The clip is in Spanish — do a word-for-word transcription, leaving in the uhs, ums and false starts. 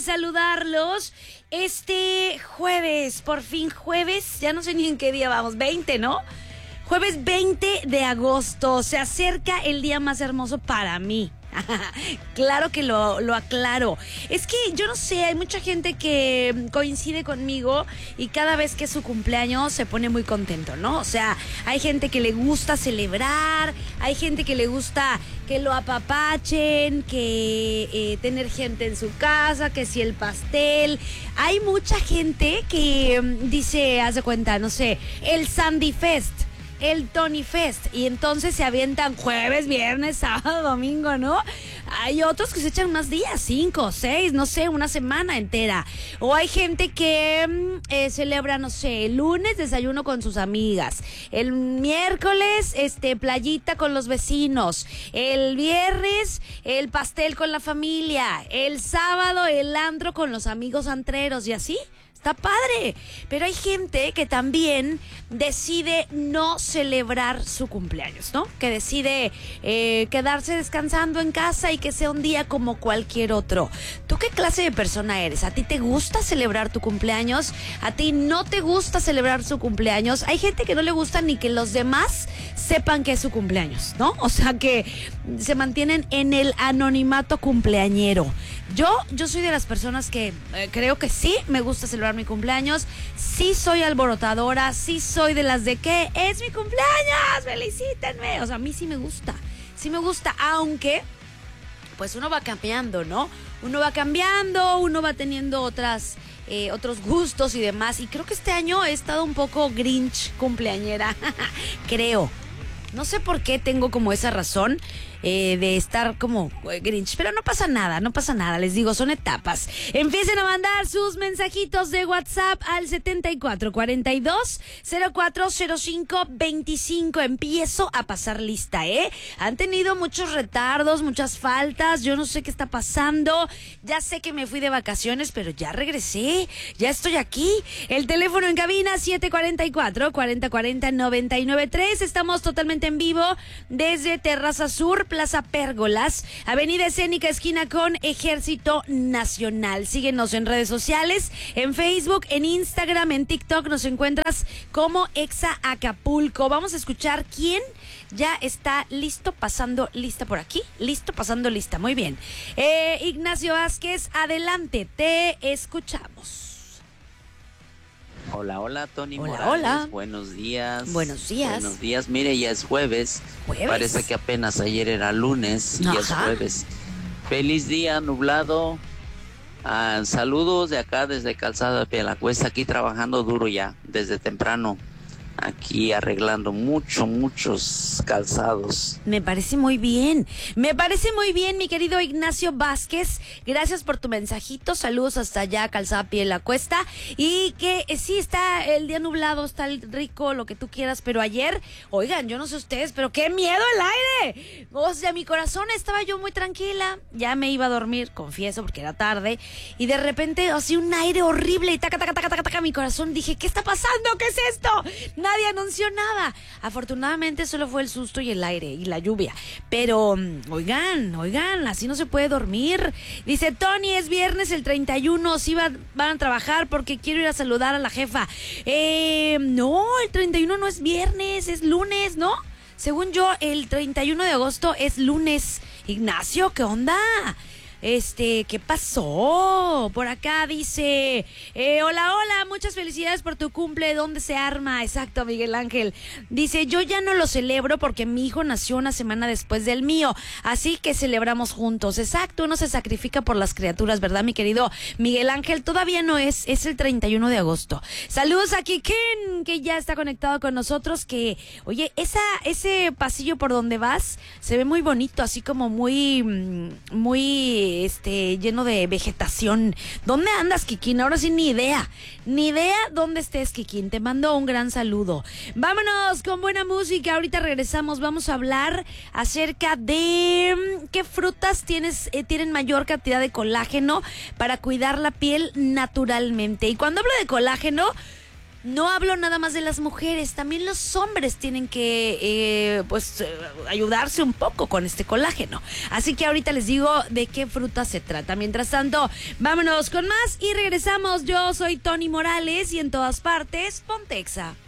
saludarlos este jueves, por fin jueves, ya no sé ni en qué día vamos, veinte, ¿no? Jueves veinte de agosto, se acerca el día más hermoso para mí. Claro que lo, lo aclaro. Es que yo no sé, hay mucha gente que coincide conmigo y cada vez que es su cumpleaños se pone muy contento, ¿no? O sea, hay gente que le gusta celebrar, hay gente que le gusta que lo apapachen, que eh, tener gente en su casa, que si el pastel. Hay mucha gente que um, dice, haz de cuenta, no sé, el Sandy Fest, el Tony Fest, y entonces se avientan jueves, viernes, sábado, domingo, ¿no? Hay otros que se echan más días, cinco, seis, no sé, una semana entera. O hay gente que eh, celebra, no sé, el lunes desayuno con sus amigas, el miércoles este playita con los vecinos, el viernes el pastel con la familia, el sábado el antro con los amigos antreros y así. Está padre, pero hay gente que también decide no celebrar su cumpleaños, ¿no? Que decide eh, quedarse descansando en casa y que sea un día como cualquier otro. ¿Tú qué clase de persona eres? ¿A ti te gusta celebrar tu cumpleaños? ¿A ti no te gusta celebrar su cumpleaños? Hay gente que no le gusta ni que los demás sepan que es su cumpleaños, ¿no? O sea, que se mantienen en el anonimato cumpleañero. Yo, yo soy de las personas que eh, creo que sí me gusta celebrar mi cumpleaños, sí soy alborotadora, sí soy de las de que es mi cumpleaños, felicítenme. O sea, a mí sí me gusta, sí me gusta, aunque pues uno va cambiando, ¿no? Uno va cambiando, uno va teniendo otras... Eh, otros gustos y demás, y creo que este año he estado un poco grinch cumpleañera. Creo, no sé por qué tengo como esa razón eh, de estar como eh, grinch, pero no pasa nada, no pasa nada, les digo, son etapas. Empiecen a mandar sus mensajitos de WhatsApp al setenta y cuatro cuarenta y dos cero cuatro cero cinco veinticinco. Empiezo a pasar lista, ¿eh? Han tenido muchos retardos, muchas faltas, yo no sé qué está pasando, ya sé que me fui de vacaciones, pero ya regresé, ya estoy aquí. El teléfono en cabina siete cuatro cuatro, cuarenta cuarenta, noventa y nueve tres. Estamos totalmente en vivo desde Terraza Sur, Plaza Pérgolas, Avenida Escénica, esquina con Ejército Nacional. Síguenos en redes sociales, en Facebook, en Instagram, en TikTok, nos encuentras como Exa Acapulco. Vamos a escuchar quién ya está listo, pasando lista por aquí. Listo, pasando lista, muy bien. Eh, Ignacio Vázquez, adelante, te escuchamos. Hola, hola, Tony hola, Morales. Hola. Buenos días. Buenos días. Buenos días. Mire, ya es jueves. Jueves. Parece que apenas ayer era lunes y ya es jueves. Feliz día, nublado. Ah, saludos de acá desde Calzada de Piedacuesta, aquí trabajando duro ya, desde temprano. Aquí arreglando mucho, muchos calzados. Me parece muy bien, me parece muy bien, mi querido Ignacio Vázquez. Gracias por tu mensajito, saludos hasta allá, Calzada Pie la Cuesta. Y que eh, sí, está el día nublado, está el rico, lo que tú quieras, pero ayer, oigan, yo no sé ustedes, pero qué miedo el aire. O sea, mi corazón, estaba yo muy tranquila, ya me iba a dormir, confieso, porque era tarde, y de repente, así un aire horrible, y taca, taca, taca, taca, taca, mi corazón, dije, ¿qué está pasando? ¿Qué es esto? Nadie anunció nada. Afortunadamente solo fue el susto y el aire y la lluvia. Pero, oigan, oigan, así no se puede dormir. Dice Tony, es viernes el treinta y uno, sí va, van a trabajar porque quiero ir a saludar a la jefa. Eh, no, el treinta y uno no es viernes, es lunes, ¿no? Según yo, el treinta y uno de agosto es lunes. Ignacio, ¿qué onda? Este, ¿qué pasó? Por acá dice, eh, hola, hola, muchas felicidades por tu cumple, ¿dónde se arma? Exacto, Miguel Ángel. Dice, yo ya no lo celebro porque mi hijo nació una semana después del mío, así que celebramos juntos. Exacto, uno se sacrifica por las criaturas, ¿verdad, mi querido Miguel Ángel? Todavía no es, es el treinta y uno de agosto. Saludos a Kikín, que ya está conectado con nosotros, que, oye, esa, ese pasillo por donde vas se ve muy bonito, así como muy, muy... este lleno de vegetación. ¿Dónde andas, Kikín? Ahora sí, ni idea. Ni idea dónde estés, Kikín. Te mando un gran saludo. Vámonos con buena música. Ahorita regresamos. Vamos a hablar acerca de qué frutas tienes, eh, tienen mayor cantidad de colágeno para cuidar la piel naturalmente. Y cuando hablo de colágeno, no hablo nada más de las mujeres, también los hombres tienen que eh, pues eh, ayudarse un poco con este colágeno. Así que ahorita les digo de qué fruta se trata. Mientras tanto, vámonos con más y regresamos. Yo soy Tony Morales y en todas partes, Pontexa.